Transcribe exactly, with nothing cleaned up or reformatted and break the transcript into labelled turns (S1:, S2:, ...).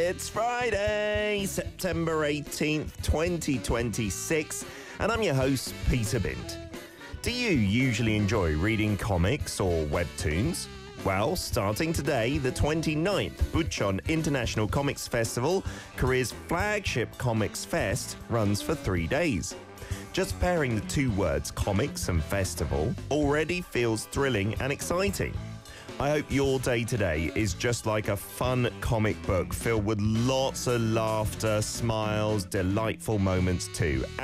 S1: It's Friday, September eighteenth, twenty twenty-six, and I'm your host, Peter Bint. Do you usually enjoy reading comics or webtoons? Well, starting today, the twenty-ninth Bucheon International Comics Festival, Korea's flagship comics fest, runs for three days. Just pairing the two words comics and festival already feels thrilling and exciting. I hope your day today is just like a fun comic book filled with lots of laughter, smiles, delightful moments too.